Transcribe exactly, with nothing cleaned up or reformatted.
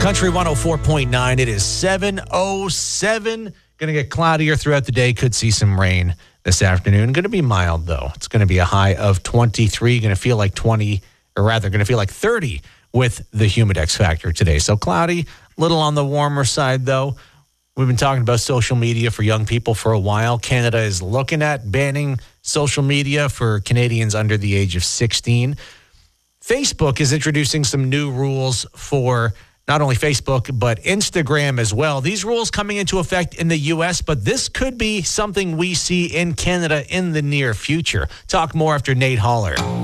Country one oh four point nine. It is seven oh seven. Going to get cloudier throughout the day. Could see some rain this afternoon. Going to be mild, though. It's going to be a high of twenty-three. Going to feel like twenty, or rather, going to feel like thirty with the humidex factor today. So cloudy, little on the warmer side, though. We've been talking about social media for young people for a while. Canada is looking at banning social media for Canadians under the age of sixteen. Facebook is introducing some new rules for not only Facebook, but Instagram as well. These rules coming into effect in the U S, but this could be something we see in Canada in the near future. Talk more after Nate Holler.